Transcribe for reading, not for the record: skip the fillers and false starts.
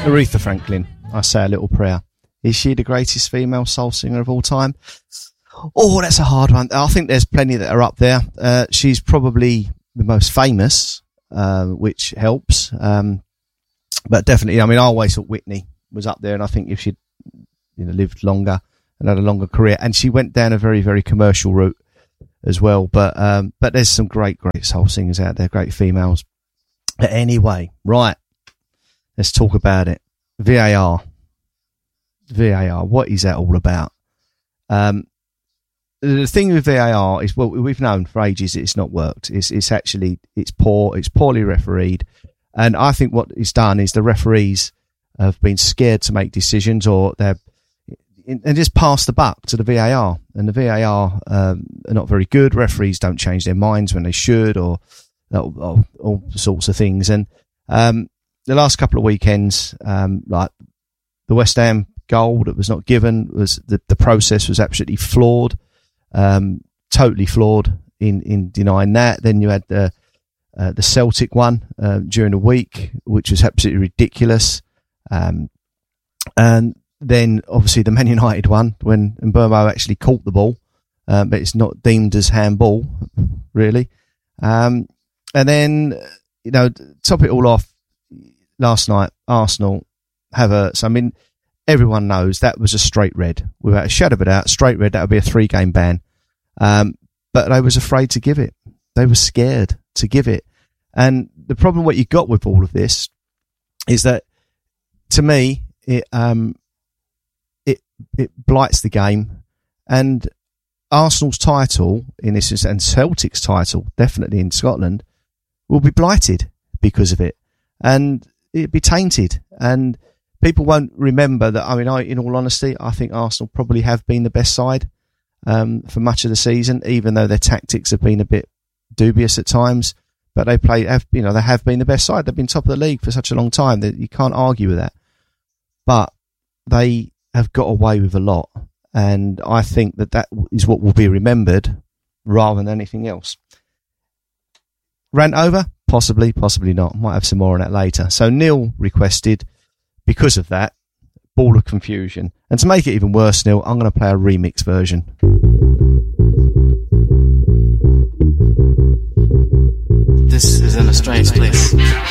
Aretha Franklin, I Say a Little Prayer. Is she the greatest female soul singer of all time? Oh, that's a hard one. I think there's plenty that are up there. She's probably the most famous, which helps. But definitely, I mean, I always thought Whitney was up there, and I think if she'd lived longer and had a longer career, and she went down a very, very commercial route as well. But there's some great soul singers out there, great females. But anyway, right, let's talk about it. VAR, what is that all about? The thing with VAR is, well, we've known for ages it's not worked. It's poor. It's poorly refereed. And I think what it's done is the referees have been scared to make decisions, or and just pass the buck to the VAR. And the VAR are not very good. Referees don't change their minds when they should, or all sorts of things. And the last couple of weekends, like the West Ham goal that was not given, was the process was absolutely flawed, totally flawed in denying that. Then you had the Celtic one during the week, which was absolutely ridiculous. And then obviously the Man United one, when Mbeumo actually caught the ball, but it's not deemed as handball, really. And then, top it all off, last night, Arsenal Havertz. I mean, everyone knows that was a straight red. Without a shadow of a doubt, straight red, that would be a 3-game ban. But they was afraid to give it. They were scared to give it. And the problem what you got with all of this is that, to me, it blights the game. And Arsenal's title in this, and Celtic's title, definitely in Scotland, will be blighted because of it. And it'd be tainted. And people won't remember that. I mean, in all honesty, I think Arsenal probably have been the best side for much of the season, even though their tactics have been a bit dubious at times. But they have been the best side. They've been top of the league for such a long time that you can't argue with that. But they have got away with a lot, and I think that is what will be remembered rather than anything else. Rant over? Possibly not. Might have some more on that later. So Neil requested, because of that, Ball of Confusion. And to make it even worse, Neil, I'm going to play a remix version. This is in a strange place.